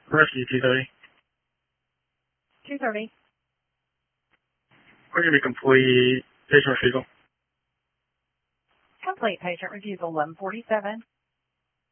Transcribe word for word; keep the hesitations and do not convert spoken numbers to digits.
Rescue two thirty. two thirty. We're going to be complete patient refusal. Complete patient refusal one forty-seven.